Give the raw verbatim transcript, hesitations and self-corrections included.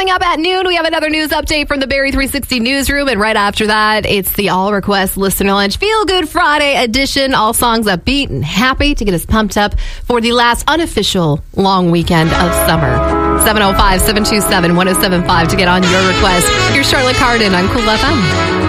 Coming up at noon, we have another news update from the Barrie three sixty newsroom. And right after that, it's the All Request Listener Lunch Feel Good Friday edition. All songs upbeat and happy to get us pumped up for the last unofficial long weekend of summer. seven oh five, seven two seven, one oh seven five to get on your request. Here's Charlotte Cardin on Cool F M.